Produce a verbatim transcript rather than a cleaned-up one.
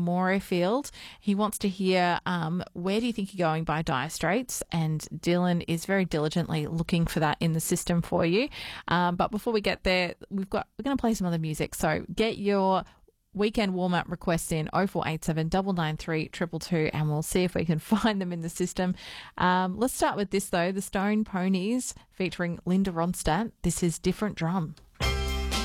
Morayfield. He wants to hear um, Where Do You Think You're Going by Dire Straits, and Dylan is very diligently looking for that in the system for you. Um, but before we get there, we've got we're going to play some other music. So get your weekend warm-up requests in oh four eight seven, nine nine three, two two two, and we'll see if we can find them in the system. Um, let's start with this, though. The Stone Ponies featuring Linda Ronstadt. This is Different Drum.